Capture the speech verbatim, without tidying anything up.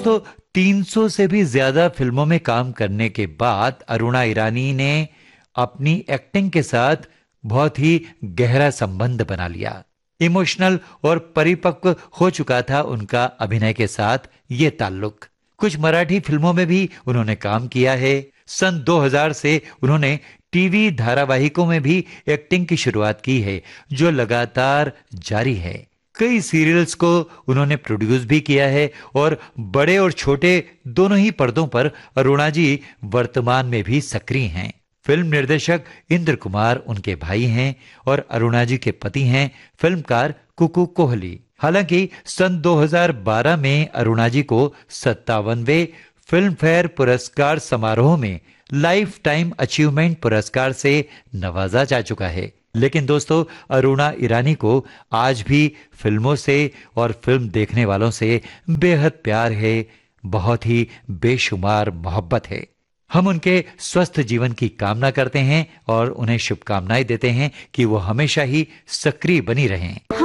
तो तीन सौ से भी ज्यादा फिल्मों में काम करने के बाद अरुणा ईरानी ने अपनी एक्टिंग के साथ बहुत ही गहरा संबंध बना लिया। इमोशनल और परिपक्व हो चुका था उनका अभिनय के साथ ये ताल्लुक। कुछ मराठी फिल्मों में भी उन्होंने काम किया है। सन दो हज़ार से उन्होंने टीवी धारावाहिकों में भी एक्टिंग की शुरुआत की है, जो लगातार जारी है। कई सीरियल्स को उन्होंने प्रोड्यूस भी किया है और बड़े और छोटे दोनों ही पर्दों पर अरुणा जी वर्तमान में भी सक्रिय हैं। फिल्म निर्देशक इंद्र कुमार उनके भाई हैं और अरुणा जी के पति हैं फिल्मकार कुकू कोहली। हालांकि सन दो हज़ार बारह में अरुणा जी को सत्तावनवें फिल्म फेयर पुरस्कार समारोह में लाइफ टाइम अचीवमेंट पुरस्कार से नवाजा जा चुका है। लेकिन दोस्तों, अरुणा ईरानी को आज भी फिल्मों से और फिल्म देखने वालों से बेहद प्यार है, बहुत ही बेशुमार मोहब्बत है। हम उनके स्वस्थ जीवन की कामना करते हैं और उन्हें शुभकामनाएं देते हैं कि वो हमेशा ही सक्रिय बनी रहें।